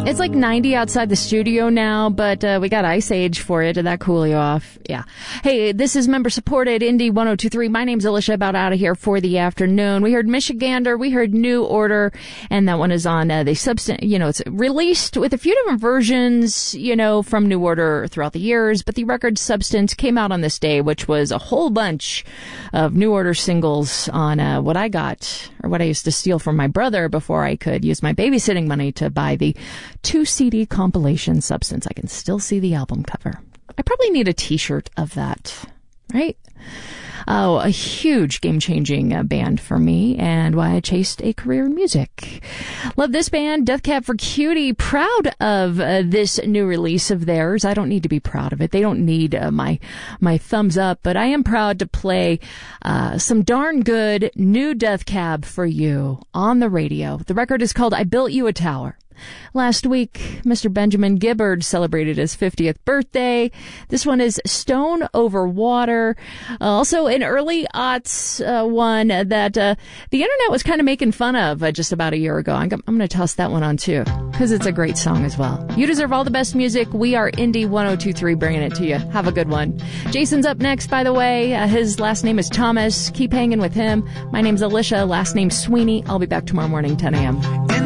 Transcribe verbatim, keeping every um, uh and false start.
It's like ninety outside the studio now, but uh, we got Ice Age for you. Did that cool you off? Yeah. Hey, this is member-supported Indie one oh two three. My name's Alicia, about out of here for the afternoon. We heard Michigander, we heard New Order, and that one is on uh, the Substance, you know, it's released with a few different versions, you know, from New Order throughout the years, but the record Substance came out on this day, which was a whole bunch of New Order singles on uh, what I got, or what I used to steal from my brother before I could use my babysitting money to buy the two C D compilation Substance. I can still see the album cover. I probably need a t-shirt of that, right? Oh, a huge game-changing uh, band for me, and why I chased a career in music. Love this band, Death Cab for Cutie. Proud of uh, this new release of theirs. I don't need to be proud of it. They don't need uh, my my thumbs up, but I am proud to play uh, some darn good new Death Cab for you on the radio. The record is called I Built You a Tower. Last week, Mister Benjamin Gibbard celebrated his fiftieth birthday. This one is Stone Over Water. Uh, also, an early aughts uh, one that uh, the internet was kind of making fun of uh, just about a year ago. I'm, I'm going to toss that one on, too, because it's a great song as well. You deserve all the best music. We are Indie one oh two three bringing it to you. Have a good one. Jason's up next, by the way. Uh, his last name is Thomas. Keep hanging with him. My name's Alicia. Last name Sweeney. I'll be back tomorrow morning, ten a.m.